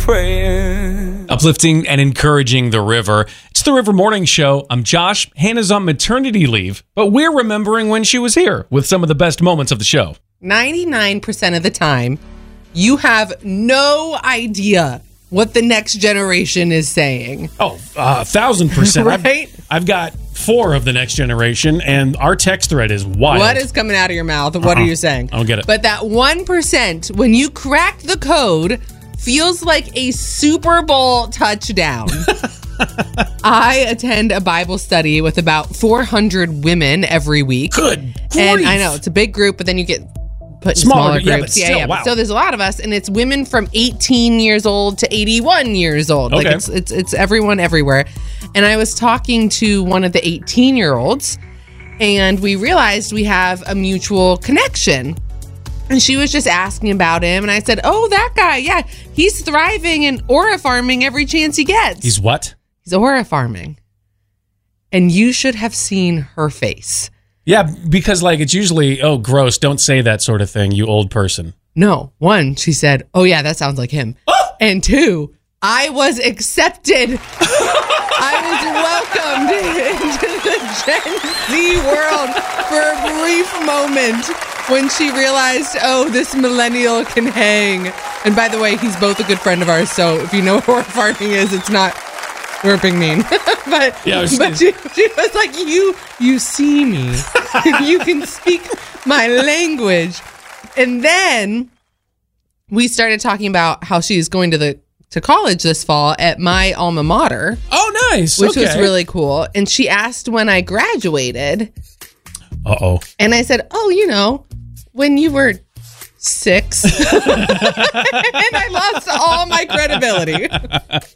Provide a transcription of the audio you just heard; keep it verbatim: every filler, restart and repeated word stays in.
praying. Uplifting and encouraging the river. It's the River Morning Show. I'm Josh. Hannah's on maternity leave, but we're remembering when she was here with some of the best moments of the show. ninety-nine percent of the time, you have no idea what the next generation is saying. Oh, a uh, thousand percent. Right? I've, I've got four of the next generation, and our text thread is wild. What is coming out of your mouth? What Uh-uh. are you saying? I don't get it. But that one percent, when you crack the code, feels like a Super Bowl touchdown. I attend a Bible study with about four hundred women every week. Good And grief. I know, it's a big group, but then you get put in Smaller, smaller, yeah, groups. but still, yeah, wow. So there's a lot of us, and it's women from eighteen years old to eighty-one years old. Like Okay. it's, it's it's everyone everywhere. And I was talking to one of the eighteen-year-olds, and we realized we have a mutual connection. And she was just asking about him, and I said, "Oh, that guy, yeah, he's thriving and aura farming every chance he gets. He's what? He's aura farming." And you should have seen her face. Yeah, because like it's usually, oh, gross, don't say that sort of thing, you old person. No, one, she said, "Oh yeah, that sounds like him." And two, I was accepted. I was welcomed into the Gen Z world for a brief moment when she realized, oh, this millennial can hang. And by the way, he's both a good friend of ours, so if you know what horror farming is, it's not, we're being mean. but Yeah, I was- but she, she was like, you, you see me. You can speak my language. And then we started talking about how she's going to the to college this fall at my alma mater, Oh, nice. which okay. was really cool. And she asked when I graduated, Uh-oh. and I said, "Oh, you know, when you were six." And I lost all my credibility.